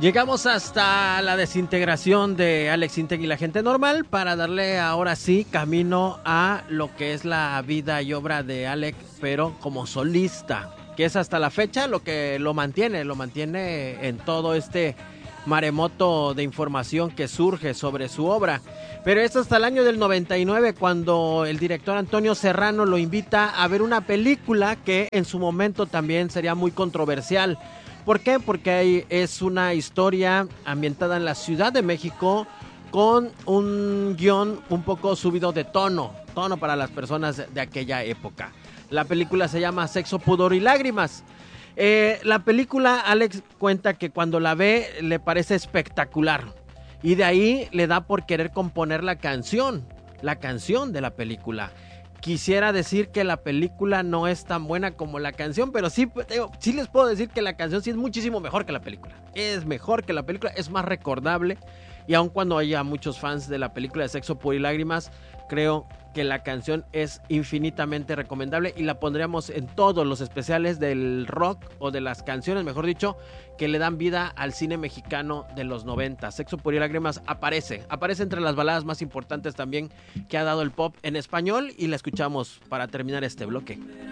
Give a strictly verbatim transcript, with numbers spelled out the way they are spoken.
Llegamos hasta la desintegración de Alex Intec y la gente normal para darle ahora sí camino a lo que es la vida y obra de Alex, pero como solista, que es hasta la fecha lo que lo mantiene, lo mantiene en todo este maremoto de información que surge sobre su obra. Pero es hasta el año del noventa y nueve cuando el director Antonio Serrano lo invita a ver una película que en su momento también sería muy controversial. ¿Por qué? Porque ahí es una historia ambientada en la Ciudad de México con un guión un poco subido de tono, tono para las personas de aquella época. La película se llama Sexo, Pudor y Lágrimas. Eh, la película, Alex cuenta que cuando la ve le parece espectacular y de ahí le da por querer componer la canción, la canción de la película. Quisiera decir que la película no es tan buena como la canción, pero sí, sí les puedo decir que la canción sí es muchísimo mejor que la película. Es mejor que la película, es más recordable. Y aun cuando haya muchos fans de la película de Sexo, Pudor y Lágrimas, creo que la canción es infinitamente recomendable y la pondríamos en todos los especiales del rock o de las canciones, mejor dicho, que le dan vida al cine mexicano de los noventa. Sexo, Pudor y Lágrimas aparece, aparece entre las baladas más importantes también que ha dado el pop en español y la escuchamos para terminar este bloque.